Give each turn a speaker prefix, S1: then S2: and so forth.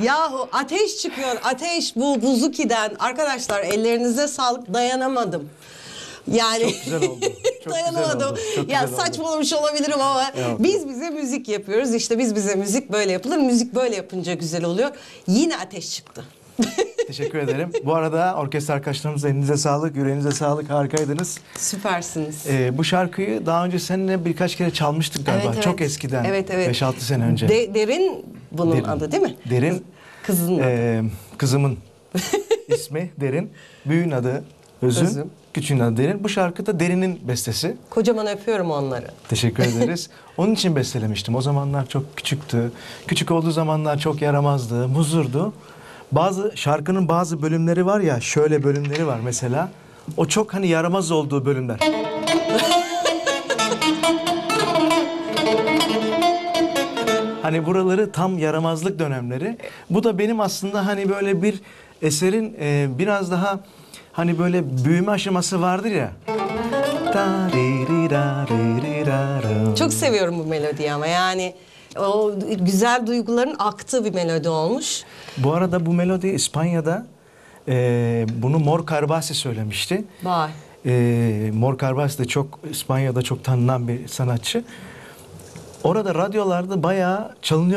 S1: Yahu ateş çıkıyor, ateş bu Buzuki'den. Arkadaşlar ellerinize sağlık, dayanamadım. Yani
S2: Çok güzel oldu. Çok
S1: dayanamadım.
S2: güzel oldu. Çok
S1: Ya
S2: güzel oldu.
S1: saçmalamış olabilirim ama
S2: Yok.
S1: biz bize müzik yapıyoruz. İşte biz bize müzik böyle yapılır. Müzik böyle yapınca güzel oluyor. Yine ateş çıktı.
S2: Teşekkür ederim. Bu arada orkestra arkadaşlarımız elinize sağlık, yüreğinize sağlık. Harikaydınız.
S1: Süpersiniz.
S2: Bu şarkıyı daha önce seninle birkaç kere çalmıştık galiba.
S1: Evet, evet.
S2: Çok eskiden.
S1: Evet, evet.
S2: 5-6 sene önce.
S1: Derin bunun
S2: Derin.
S1: adı değil mi?
S2: Derin.
S1: Kızın adı.
S2: Kızımın ismi Derin. Büyüğün adı Özüm.
S1: Özüm.
S2: Küçüğün adı Derin. Bu şarkı da Derin'in bestesi.
S1: Kocaman öpüyorum onları.
S2: Teşekkür ederiz. Onun için bestelemiştim. O zamanlar çok küçüktü. Küçük olduğu zamanlar çok yaramazdı, muzurdu. Şarkının bazı bölümleri var ya, şöyle bölümleri var mesela. O çok hani yaramaz olduğu bölümler. Hani buraları tam yaramazlık dönemleri. Bu da benim aslında hani böyle bir eserin biraz daha hani böyle büyüme aşaması vardır ya.
S1: Çok seviyorum bu melodiyi ama yani o güzel duyguların aktığı bir melodi olmuş.
S2: Bu arada bu melodi İspanya'da bunu Mor Carbasi söylemişti.
S1: Vay.
S2: Mor Carbasi de çok İspanya'da çok tanınan bir sanatçı. Orada radyolarda bayağı çalınıyor.